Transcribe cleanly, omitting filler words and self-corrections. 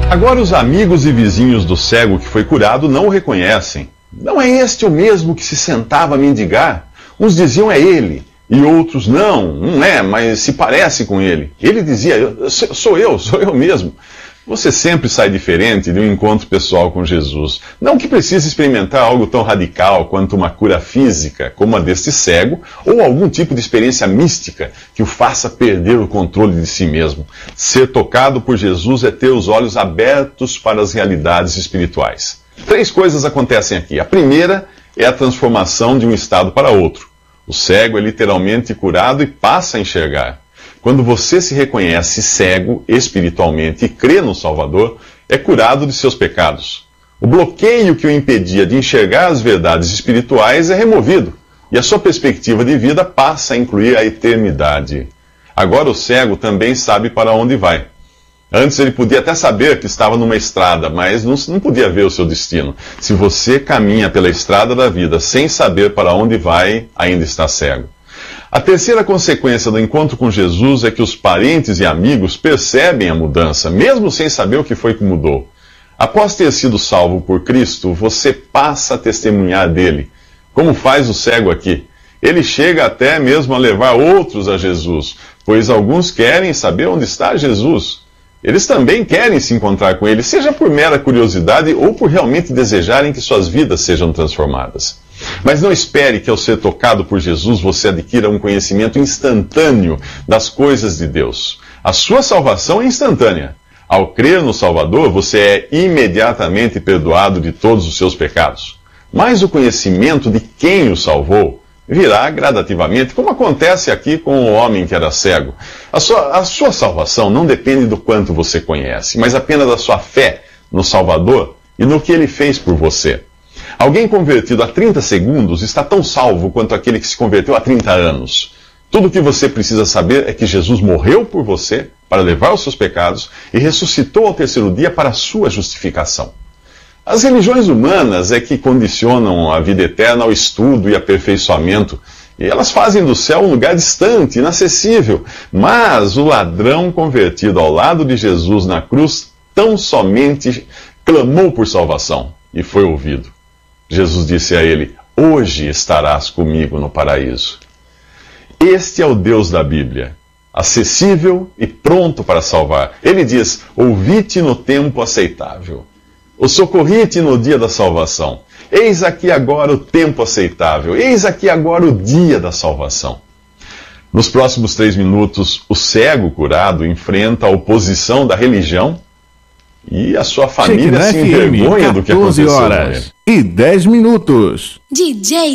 Agora os amigos e vizinhos do cego que foi curado não o reconhecem. Não é este o mesmo que se sentava a mendigar? Uns diziam é ele, e outros não é, mas se parece com ele. Ele dizia, sou eu mesmo. Você sempre sai diferente de um encontro pessoal com Jesus. Não que precise experimentar algo tão radical quanto uma cura física, como a deste cego, ou algum tipo de experiência mística que o faça perder o controle de si mesmo. Ser tocado por Jesus é ter os olhos abertos para as realidades espirituais. 3 coisas acontecem aqui. A primeira é a transformação de um estado para outro. O cego é literalmente curado e passa a enxergar. Quando você se reconhece cego espiritualmente e crê no Salvador, é curado de seus pecados. O bloqueio que o impedia de enxergar as verdades espirituais é removido, e a sua perspectiva de vida passa a incluir a eternidade. Agora o cego também sabe para onde vai. Antes ele podia até saber que estava numa estrada, mas não podia ver o seu destino. Se você caminha pela estrada da vida sem saber para onde vai, ainda está cego. A terceira consequência do encontro com Jesus é que os parentes e amigos percebem a mudança, mesmo sem saber o que foi que mudou. Após ter sido salvo por Cristo, você passa a testemunhar dele, como faz o cego aqui. Ele chega até mesmo a levar outros a Jesus, pois alguns querem saber onde está Jesus. Eles também querem se encontrar com ele, seja por mera curiosidade ou por realmente desejarem que suas vidas sejam transformadas. Mas não espere que ao ser tocado por Jesus você adquira um conhecimento instantâneo das coisas de Deus. A sua salvação é instantânea. Ao crer no Salvador, você é imediatamente perdoado de todos os seus pecados. Mas o conhecimento de quem o salvou virá gradativamente, como acontece aqui com o homem que era cego. A sua salvação não depende do quanto você conhece, mas apenas da sua fé no Salvador e no que ele fez por você. Alguém convertido há 30 segundos está tão salvo quanto aquele que se converteu há 30 anos. Tudo o que você precisa saber é que Jesus morreu por você para levar os seus pecados e ressuscitou ao 3º dia para a sua justificação. As religiões humanas é que condicionam a vida eterna ao estudo e aperfeiçoamento, e elas fazem do céu um lugar distante, inacessível. Mas o ladrão convertido ao lado de Jesus na cruz tão somente clamou por salvação e foi ouvido. Jesus disse a ele, hoje estarás comigo no paraíso. Este é o Deus da Bíblia, acessível e pronto para salvar. Ele diz, ouvi-te no tempo aceitável. O socorri-te no dia da salvação. Eis aqui agora o tempo aceitável. Eis aqui agora o dia da salvação. Nos próximos 3 minutos, o cego curado enfrenta a oposição da religião e a sua família se envergonha do que aconteceu com ele. 14 horas e 10 minutos. DJ